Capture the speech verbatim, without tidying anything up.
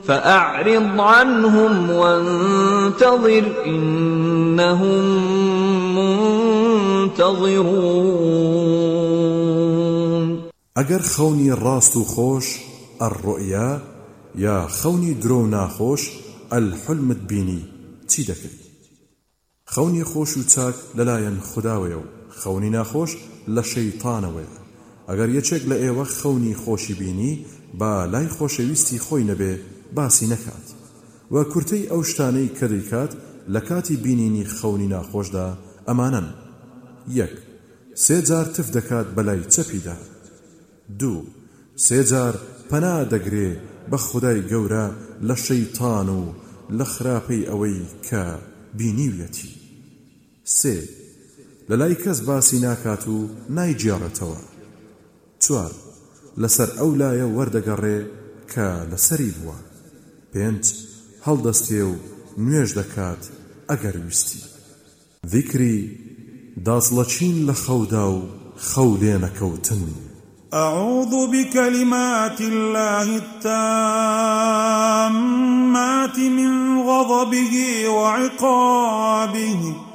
فأعرض عنهم وانتظر إنهم منتظرون. اگر خونی راست و خوش الرؤيا یا خونی درو ناخوش الحلمت بینی چی دەکەی؟ خونی خوش و چاک لەلایەن خوداوەیە و خونی ناخۆش لە شەیطانەوەیە. ئەگەر یەکێک لە ئێوە خونی خۆشی بینی با لای خۆشەویستی خۆی نەبێ باسی نەکات و کورتەی ئەو شتانەی کە دەیکات لە کاتی بینینی خونی ناخۆشدا ئەمانن: یەک، سێ جار تف دەکات بەلای چەپیدا. دوو، سێ جار پەنا دەگرێ بە خودای گەورە لە شەیطان و لە خراپەی ئەوەی کە بینیویەتی. سێ، لەلای کەس باسی ناکات و نایگێڕێتەوە. چوار، لەسەر ئەو لایە وەردەگەڕێ کە لەسەری بووە. پێنج، هەڵدەستێ و نوێژ دەکات ئەگەر ویستی. ذیکری داڵەچین لە خەودا و خەو لێ نەکەوتن. أعوذ بكلمات الله التامات من غضبه وعقابه